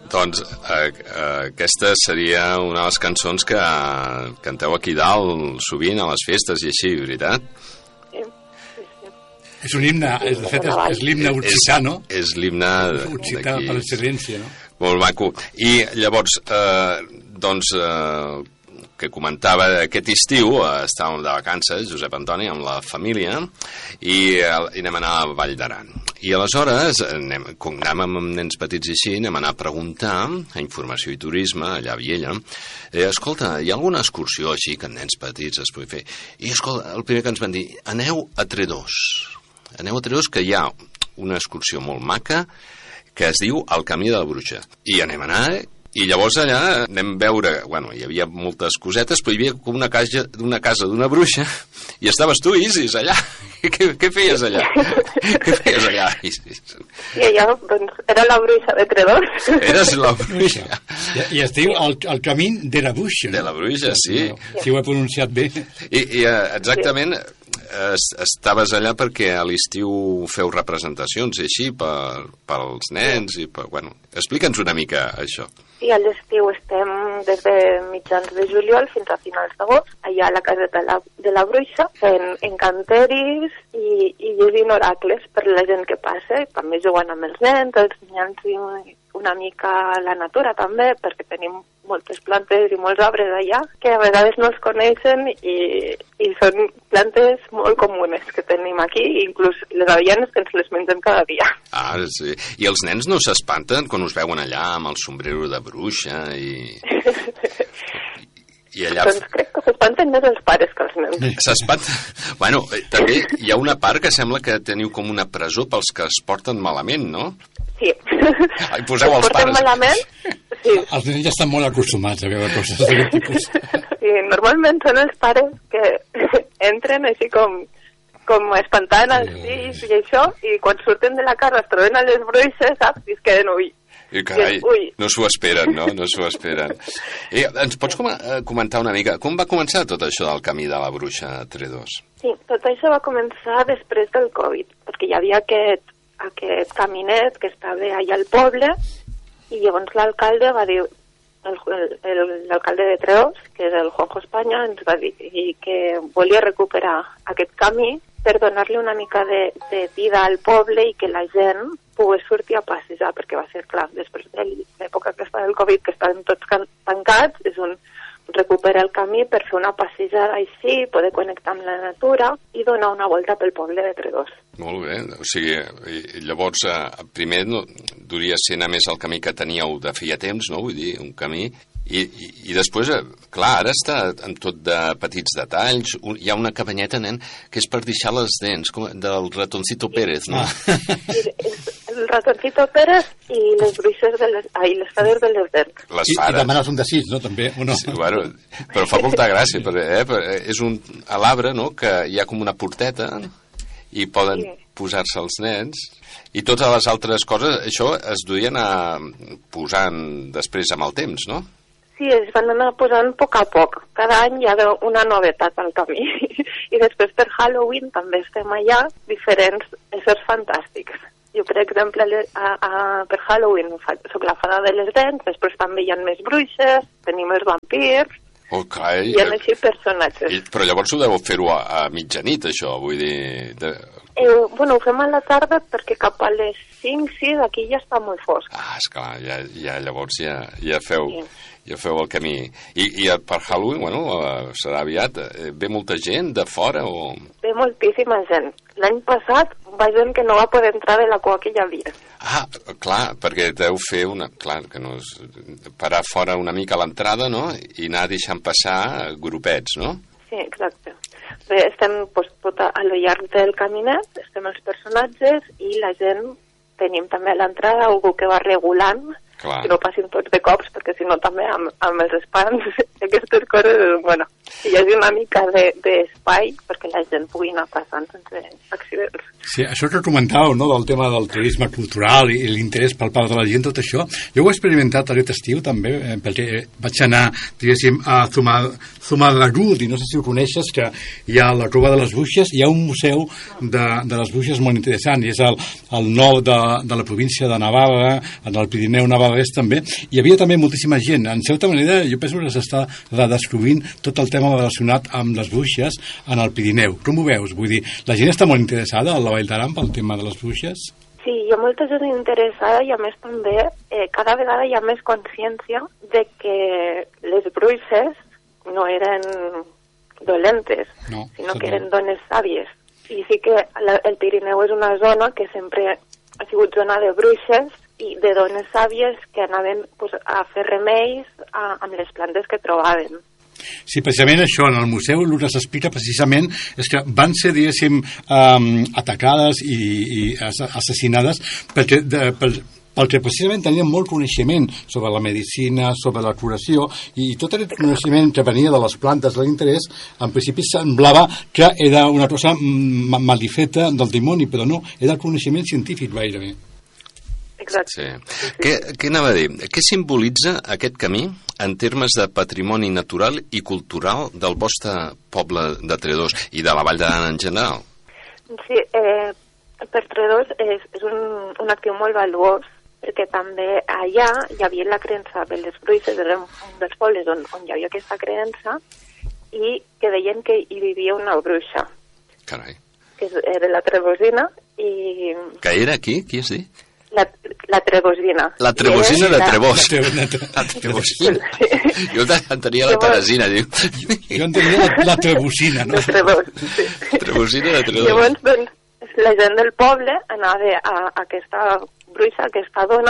Doncs aquesta seria una de les cançons que canteu aquí dalt sovint a les festes i així, veritat? Sí. És un himne, de fet és l'himne occità, no? És l'himne occità per excel·lència, no? Molt maco. I llavors, que comentava, aquest estiu estàvem de vacances, Josep Antoni, amb la família, i anem a anar a Vall d'Aran. I aleshores, com anàvem amb nens petits i així, anem a anar a preguntar a Informació i Turisme, allà a Viella, escolta, hi ha alguna excursió així que nens petits es pugui fer? I escolta, el primer que ens van dir, aneu a Tredòs. Aneu a Tredòs, que hi ha una excursió molt maca que es diu El Camí de la Bruixa. I anem a anar, i llavors allà anem a veure, bueno, hi havia moltes cosetes, però hi havia com una casa d'una bruixa, i estaves tu, Isis, allà. Què feies allà? Què feies allà, Isis? I allà, doncs, era la bruixa de Tredòs. Eres la bruixa. I es diu el camí de la bruixa. De la bruixa, sí. Si ho he pronunciat bé. I exactament, estaves allà perquè a l'estiu feu representacions i així pels nens i bueno, explica'ns una mica això. Sí, a l'estiu estem des de mitjans de juliol fins a finals d'agost, allà a la caseta de la bruixa, fent encanteris i llegint oracles per la gent que passa, i també jugant amb els nens, ensenyant-los una mica la natura també, perquè tenim moltes plantes i molts arbres allà, que a vegades no es coneixen i són plantes molt comunes que tenim aquí, inclús les avellanes que ens les mengem cada dia. Ah, sí. I els nens no s'espanten quan us veuen allà amb el sombrero de bruixa i allà... Doncs crec que s'espanten més els pares que els nens. S'espanten? Bueno, també hi ha una part que sembla que teniu com una presó pels que es porten malament, no? Sí. Ai, poseu els pares. Malament, sí. Els nens ja estan molt acostumats a veure coses d'aquest tipus. Sí, normalment són els pares que entren així com espantant els fills i això, i quan surten de la casa es troben a les bruixes, saps? I es queden ui. I carai, no s'ho esperen, no? No s'ho esperen. Ens pots comentar una mica, com va començar tot això del camí de la bruixa a Tredòs? Sí, tot això va començar després del Covid, perquè hi havia aquest caminet que estava allà al poble, i llavors l'alcalde va dir, l'alcalde de Tredòs, que és el Juanjo Espanya, ens va dir que volia recuperar aquest camí per donar-li una mica de vida al poble i que la gent pogués sortir a passejar, perquè va ser clar, després de l'època aquesta del Covid, que estaven tots tancats, és recuperar el camí per fer una passejada així, poder connectar amb la natura i donar una volta pel poble de Tredòs. Molt bé, o sigui, llavors primer duria ser anar més el camí que teníeu de feia temps, no? Vull dir, un camí, i després, clar, ara està amb tot de petits detalls, hi ha una cabanyeta, nen, que és per deixar les dents, del ratoncito Pérez, no? El ratoncito Pérez i les bruixes les fades de les dents. I demanes un desig, no, també? O no? Sí, bueno, però fa molta gràcia, perquè és a l'arbre, no?, que hi ha com una porteta i poden posar-se els nens, i totes les altres coses, això es duien a posant després amb el temps, no? Sí, es van anar posant a poc a poc. Cada any hi ha una novetat al camí. I després per Halloween també estem allà diferents éssers fantàstics. Jo, per exemple, per Halloween soc la fada de les dents, després també hi ha més bruixes, tenim els vampirs, hi ha així personatges. Però llavors ho deu fer-ho a mitjanit, això, vull dir... Bueno, ho fem a la tarda perquè cap a les 5-6 aquí ja està molt fosc. Ah, esclar, llavors ja feu... Sí. Ja feu el camí. I per Halloween, bueno, serà aviat. Ve molta gent de fora o...? Ve moltíssima gent. L'any passat va gent que no va poder entrar de la cua que hi havia. Ah, clar, perquè deu fer Clar, que no és... parar fora una mica a l'entrada, no?, i anar deixant passar grupets, no? Sí, exacte. Bé, estem tot a lo llarg del caminet, estem els personatges i la gent, tenim també a l'entrada algú que va regulant, clar, que no passin tots de cops, perquè si no també amb els espans aquestes coses, bueno, hi hagi una mica d'espai perquè la gent pugui anar passant sense accidents. Sí, això que comentàveu, no?, del tema del turisme cultural i l'interès per part de la gent, tot això, jo ho he experimentat aquest estiu també, perquè vaig anar, diguéssim, a Zumagarudi, no sé si ho coneixes, que hi ha la Cova de les Bruixes, hi ha un museu de les bruixes molt interessant, i és el nord de la província de Navarra, en el Pirineu navarrès també. Hi havia també moltíssima gent. En certa manera, jo penso que s'està redescobrint tot el tema relacionat amb les bruixes en el Pirineu. Com ho veus? Vull dir, la gent està molt interessada a la Vall d'Aran pel tema de les bruixes? Sí, hi ha molta gent interessada i a més també cada vegada hi ha més consciència de que les bruixes no eren dolentes, sinó que eren dones sàvies. I sí que el Pirineu és una zona que sempre ha sigut zona de bruixes i de dones sàvies que anaven a fer remeis amb les plantes que trobaven. Sí, precisament això, en el museu el que s'explica precisament és que van ser, diguéssim, atacades i assassinades perquè precisament tenien molt coneixement sobre la medicina, sobre la curació, i tot aquest coneixement que venia de les plantes de l'interès, en principi semblava que era una cosa malifeta del dimoni, però no, era el coneixement científic gairebé. Exacte. Sí. Què anava a dir? Què simbolitza aquest camí en termes de patrimoni natural i cultural del vostre poble de Tredòs i de la Vall d'Aran en general? Sí, per Tredòs és un actiu molt valuós, perquè també allà hi havia la creença de les bruixes, era un dels pobles on hi havia aquesta creença, i que deien que hi vivia una bruixa. Carai. Que era la Trebosina. I... Que era aquí? Qui has dit? La Trebosina. La Trebosina de Trebós. La Trebosina. Jo entenia la Teresina, diu. Jo entenia la Trebosina, no? La Trebós, sí. Trebosina de Trebós. Llavors, doncs, la gent del poble anava a aquesta bruixa, a aquesta dona,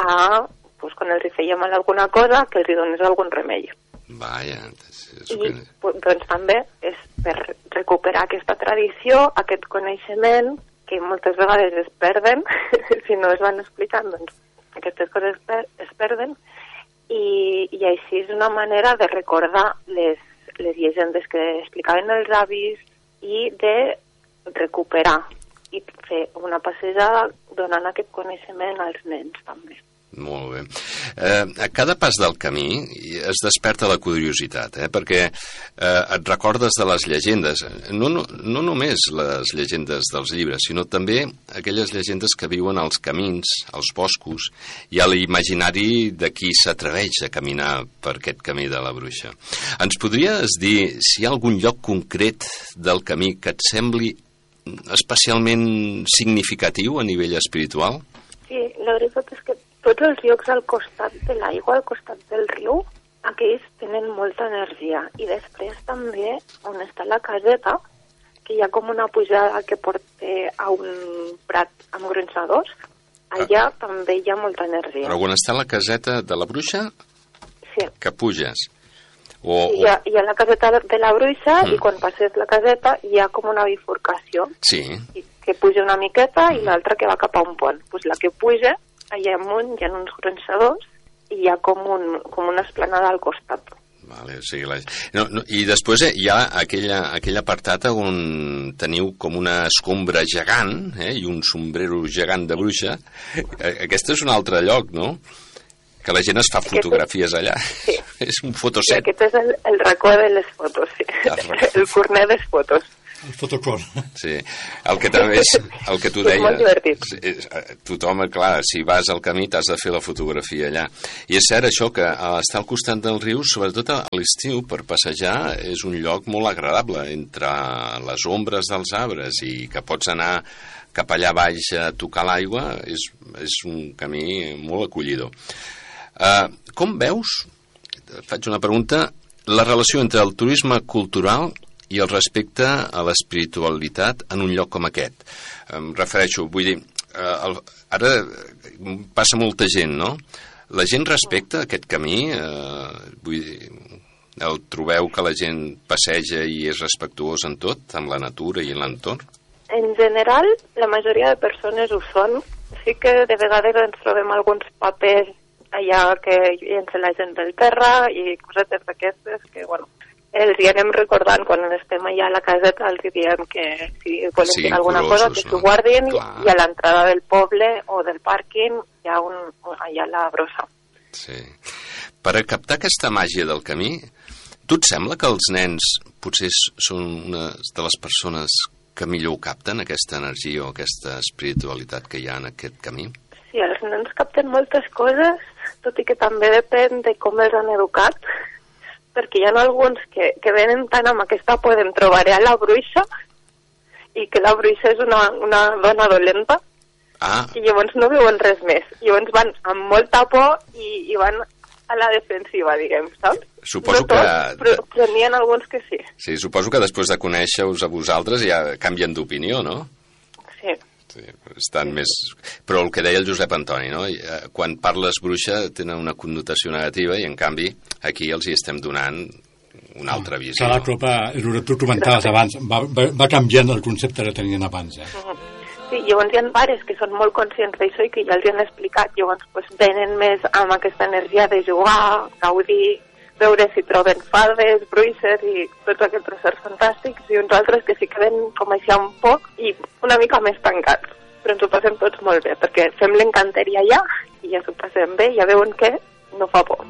quan els feia mal alguna cosa, que els donés algun remei. Vaja. I doncs també és per recuperar aquesta tradició, aquest coneixement, que moltes vegades es perden, si no es van explicant, doncs aquestes coses es perden, i així és una manera de recordar les llegendes que explicaven els avis i de recuperar i fer una passejada donant aquest coneixement als nens també. Molt bé. A cada pas del camí es desperta la curiositat, perquè et recordes de les llegendes, no només les llegendes dels llibres, sinó també aquelles llegendes que viuen als camins, als boscos, i a l'imaginari de qui s'atreveix a caminar per aquest camí de la bruixa. Ens podries dir si hi ha algun lloc concret del camí que et sembli especialment significatiu a nivell espiritual? Sí, la veritat és que tots els llocs al costat de l'aigua, al costat del riu, aquells tenen molta energia. I després també, on està la caseta, que hi ha com una pujada que porta a un prat amb gronxadors, allà també hi ha molta energia. Però on està la caseta de la bruixa? Sí. Que puges? Hi ha la caseta de la bruixa i quan passes la caseta hi ha com una bifurcació. Sí. Que puja una miqueta i l'altra que va cap a un pont. Pues la que puja, allà amunt hi ha uns gronxadors i hi ha com una esplanada al costat. Vale, o sigui, i després hi ha aquell apartat on teniu com una escombra gegant i un sombrero gegant de bruixa. Aquest és un altre lloc, no? Que la gent es fa fotografies allà. Sí. És un fotoset. Aquest és el racó de les fotos, sí. El cornet de les fotos. El fotocor. Sí, el que també és el que tu deies. És molt divertit. Tothom, clar, si vas al camí t'has de fer la fotografia allà. I és cert això, que estar al costat del riu, sobretot a l'estiu, per passejar, és un lloc molt agradable, entre les ombres dels arbres, i que pots anar cap allà baix a tocar l'aigua, és un camí molt acollidor. Com veus, faig una pregunta, la relació entre el turisme cultural i el respecte a l'espiritualitat en un lloc com aquest? Em refereixo, vull dir, ara passa molta gent, no? La gent respecta aquest camí? Vull dir, el trobeu que la gent passeja i és respectuós en tot, amb la natura i l'entorn? En general, la majoria de persones ho són. Sí que de vegades ens trobem alguns papers allà que llença la gent del terra i cosetes d'aquestes que, bueno, els hi anem recordant quan estem allà a la caseta, els hi diem que si volen Siguin fer alguna curosos, cosa que s'ho no? guardin, Clar. i a l'entrada del poble o del pàrquing hi ha allà la brossa. Sí. Per a captar aquesta màgia del camí, tu et sembla que els nens potser són una de les persones que millor ho capten, aquesta energia o aquesta espiritualitat que hi ha en aquest camí? Sí, els nens capten moltes coses, tot i que també depèn de com els han educat, perquè hi ha alguns que venen tant amb aquesta por de trobaré a la bruixa, i que la bruixa és una dona dolenta, i llavors no veuen res més. Llavors van amb molta por i van a la defensiva, diguem, saps? Suposo no tots, però n'hi ha alguns que sí. Sí, suposo que després de conèixer-vos a vosaltres ja canvien d'opinió, no? Sí. Sí, estan més... Però el que deia el Josep Antoni, no? Quan parles bruixa tenen una connotació negativa i, en canvi, aquí els hi estem donant una altra visió. Cada cop, el que tu comentaves abans, va canviant el concepte que tenien abans. Sí, llavors hi ha pares que són molt conscients d'això i que ja els han explicat, llavors pues, venen més amb aquesta energia de jugar, gaudir, veure si troben fades, bruixes i tots aquests éssers fantàstics, i uns altres que sí que ven com així un poc i una mica més tancats, però ens ho passem tots molt bé, perquè fem l'encanteria allà i ja s'ho passem bé, ja veuen que no fa por.